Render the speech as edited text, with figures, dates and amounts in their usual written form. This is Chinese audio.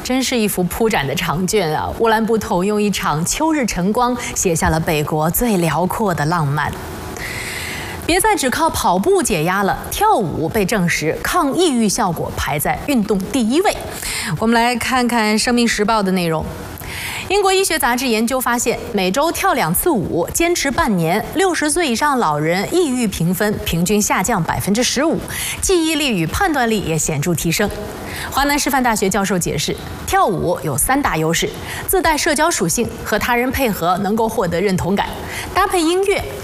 真是一幅铺展的长卷啊！乌兰布统用一场秋日晨光写下了北国最辽阔的浪漫。别再只靠跑步解压了，跳舞被证实抗抑郁效果排在运动第1位。我们来看看《生命时报》的内容。英国医学杂志研究发现，每周跳2次舞，坚持半年，60岁以上老人抑郁评分平均下降15%，记忆力与判断力也显著提升。华南师范大学教授解释，跳舞有3大优势：自带社交属性，和他人配合能够获得认同感；搭配音乐